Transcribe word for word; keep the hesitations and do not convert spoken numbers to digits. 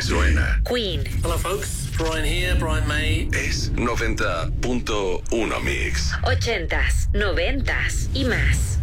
Suena. Queen. Hello folks, Brian here, Brian May. Es noventa punto uno Mix. Ochentas, noventas y más.